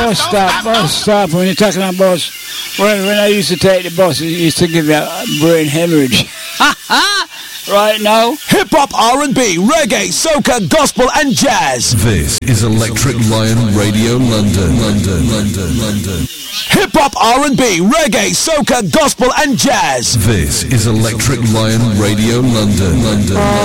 bus stop. When you're taking on bus, when I used to take the bus, it used to give me a brain hemorrhage. Right now, hip-hop, R&B, reggae, soca, gospel and jazz. This is Electric Lion Radio London. Hip-hop, R&B, reggae, soca, gospel and jazz. This is Electric Lion Radio London.